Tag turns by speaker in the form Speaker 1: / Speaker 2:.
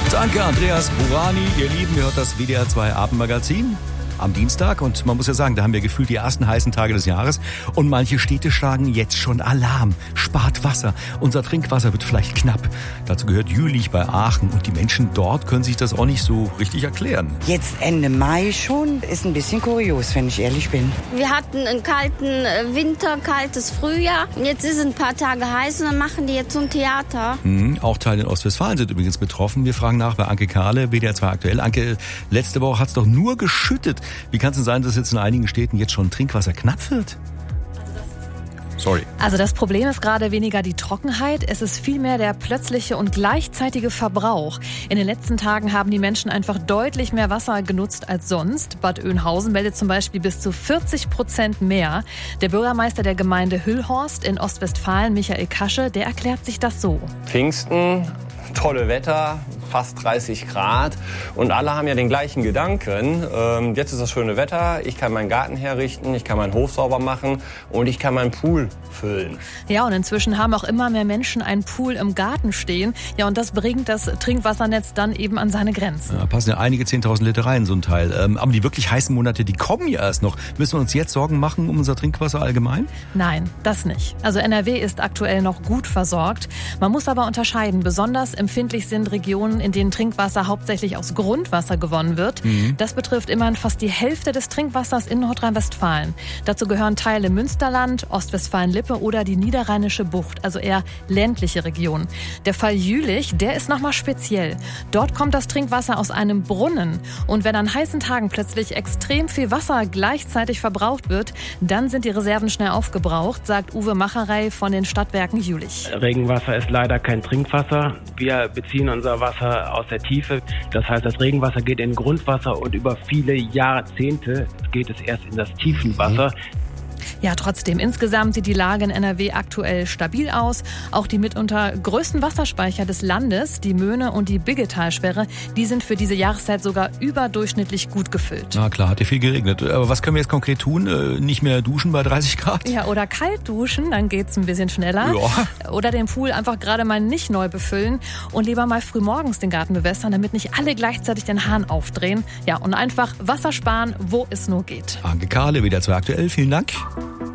Speaker 1: Danke, Andreas Burani. Ihr Lieben, ihr hört das WDR 2 Abendmagazin am Dienstag. Und man muss ja sagen, da haben wir gefühlt die ersten heißen Tage des Jahres. Und manche Städte schlagen jetzt schon Alarm. Spart Wasser. Unser Trinkwasser wird vielleicht knapp. Dazu gehört Jülich bei Aachen. Und die Menschen dort können sich das auch nicht so richtig erklären.
Speaker 2: Jetzt Ende Mai schon. Ist ein bisschen kurios, wenn ich ehrlich bin.
Speaker 3: Wir hatten einen kalten Winter, kaltes Frühjahr. Jetzt ist es ein paar Tage heiß und dann machen die jetzt so ein Theater.
Speaker 1: Auch Teile in Ostwestfalen sind übrigens betroffen. Wir fragen nach bei Anke Kahle, WDR 2 aktuell. Anke, letzte Woche hat es doch nur geschüttet. Wie kann es denn sein, dass jetzt in einigen Städten jetzt schon Trinkwasser knapp wird?
Speaker 4: Also das Problem ist gerade weniger die Trockenheit, es ist vielmehr der plötzliche und gleichzeitige Verbrauch. In den letzten Tagen haben die Menschen einfach deutlich mehr Wasser genutzt als sonst. Bad Oeynhausen meldet zum Beispiel bis zu 40% mehr. Der Bürgermeister der Gemeinde Hüllhorst in Ostwestfalen, Michael Kasche, der erklärt sich das so.
Speaker 5: Pfingsten, tolle Wetter, fast 30 Grad und alle haben ja den gleichen Gedanken. Jetzt ist das schöne Wetter, ich kann meinen Garten herrichten, ich kann meinen Hof sauber machen und ich kann meinen Pool füllen.
Speaker 4: Ja, und inzwischen haben auch immer mehr Menschen einen Pool im Garten stehen. Ja, und das bringt das Trinkwassernetz dann eben an seine Grenzen.
Speaker 1: Da passen ja einige 10.000 Liter rein, so ein Teil. Aber die wirklich heißen Monate, die kommen ja erst noch. Müssen wir uns jetzt Sorgen machen um unser Trinkwasser allgemein?
Speaker 4: Nein, das nicht. Also NRW ist aktuell noch gut versorgt. Man muss aber unterscheiden. Besonders empfindlich sind Regionen, in denen Trinkwasser hauptsächlich aus Grundwasser gewonnen wird. Das betrifft immerhin fast die Hälfte des Trinkwassers in Nordrhein-Westfalen. Dazu gehören Teile Münsterland, Ostwestfalen-Lippe oder die Niederrheinische Bucht, also eher ländliche Regionen. Der Fall Jülich, der ist nochmal speziell. Dort kommt das Trinkwasser aus einem Brunnen. Und wenn an heißen Tagen plötzlich extrem viel Wasser gleichzeitig verbraucht wird, dann sind die Reserven schnell aufgebraucht, sagt Uwe Macherey von den Stadtwerken Jülich.
Speaker 6: Regenwasser ist leider kein Trinkwasser. Wir beziehen unser Wasser aus der Tiefe. Das heißt, das Regenwasser geht in Grundwasser und über viele Jahrzehnte geht es erst in das Tiefenwasser.
Speaker 4: Ja, trotzdem, insgesamt sieht die Lage in NRW aktuell stabil aus. Auch die mitunter größten Wasserspeicher des Landes, die Möhne und die Biggetalsperre, die sind für diese Jahreszeit sogar überdurchschnittlich gut gefüllt.
Speaker 1: Na klar, hat ja viel geregnet. Aber was können wir jetzt konkret tun? Nicht mehr duschen bei 30 Grad?
Speaker 4: Ja, oder kalt duschen, dann geht's ein bisschen schneller.
Speaker 1: Ja.
Speaker 4: Oder den Pool einfach gerade mal nicht neu befüllen und lieber mal früh morgens den Garten bewässern, damit nicht alle gleichzeitig den Hahn aufdrehen. Ja, und einfach Wasser sparen, wo es nur geht.
Speaker 1: Anke Kahle, WDR 2 aktuell. Vielen Dank.